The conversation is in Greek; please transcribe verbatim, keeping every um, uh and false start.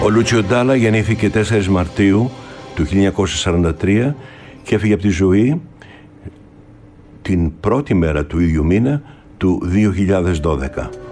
Ο Λούτσιο Ντάλα γεννήθηκε τέσσερις Μαρτίου του χίλια εννιακόσια σαράντα τρία και έφυγε από τη ζωή την πρώτη μέρα του ίδιου μήνα του δύο χιλιάδες δώδεκα.